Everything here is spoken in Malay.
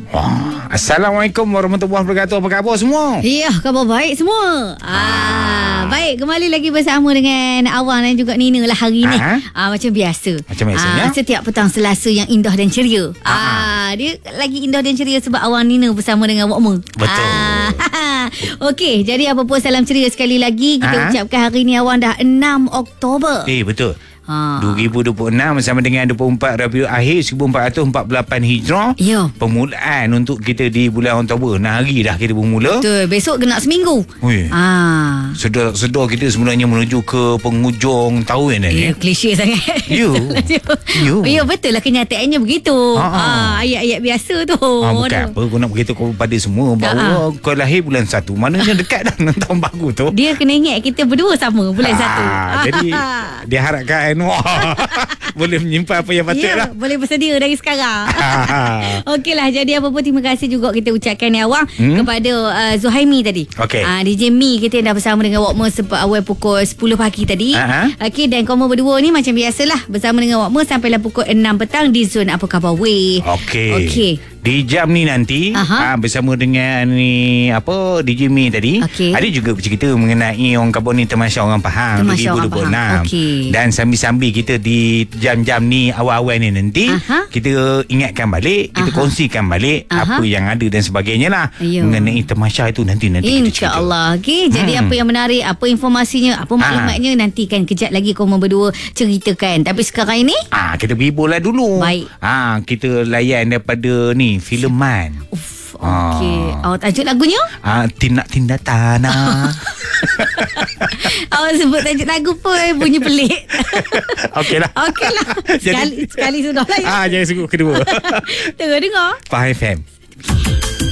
Assalamualaikum warahmatullahi wabarakatuh. Apa khabar semua? Ya, khabar baik semua. Baik, kembali lagi bersama dengan Awang dan juga Nina lah hari ni. Macam biasa. Macam biasanya. Setiap petang Selasa yang indah dan ceria. Dia lagi indah dan ceria sebab Awang Nina bersama dengan Wokmer. Betul. Okey, jadi apa pun salam ceria sekali lagi kita ucapkan hari ni Awang dah 6 Oktober. Betul. 2026 bersama dengan 24 Rabiul Akhir 1448 Hijrah. Ya. Permulaan untuk kita di bulan Oktober. Hari dah kita bermula. Betul, besok kena seminggu. Sedar kita sebenarnya menuju ke penghujung tahun ni. Klise sangat. Ya, betul lah kenyataannya begitu. Ayat-ayat biasa tu. Bukan apa, kau nak beritahu kepada semua bahawa kau lahir bulan 1. Maknanya dekat dah dengan tahun baru tu. Dia kena ingat kita berdua sama bulan 1. Jadi dia harapkan boleh menyimpan apa yang patut lah. Boleh bersedia dari sekarang. Okeylah, jadi apa pun terima kasih juga kita ucapkan ni Awang kepada Zuhaimi tadi. DJ Mi kita dah bersama dengan Wokmer awal pukul 10 pagi tadi. Okey, dan kamu berdua ni macam biasalah bersama dengan Wokmer sampailah pukul 6 petang di Zona Apa Khabar Way. Okey. Di jam ni nanti bersama dengan DJ Mi tadi, ada juga cerita mengenai orang Khabar ni Tamasya Orang Faham 2026. Dan sambil-sambil kita di jam-jam ni awal-awal ni nanti kita ingatkan balik, kita kongsikan balik apa yang ada dan sebagainya lah mengenai Tamasya itu nanti kita cerita. InsyaAllah. Jadi apa yang menarik, apa informasinya, apa maklumatnya nanti kan kejap lagi korang berdua ceritakan. Tapi sekarang ini kita berhibur lah dulu. Baik. Kita layan daripada ni Filman. Okey. Tajuk lagunya? Tindak Tanah. Awak sebut tajuk lagu pun bunyi pelik. Okeylah. Sekali sudah lah. Jangan sebut kedua. Dengar. Faham FM.